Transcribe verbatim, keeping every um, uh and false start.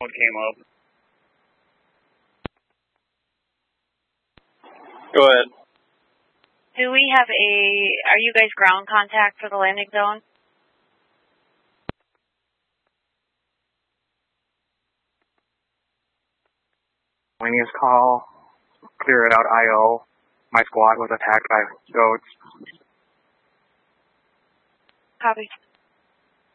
what came up. Go ahead. Do we have a, are you guys ground contact for the landing zone? Miscellaneous call, clear it out I O. My squad was attacked by goats. Copy.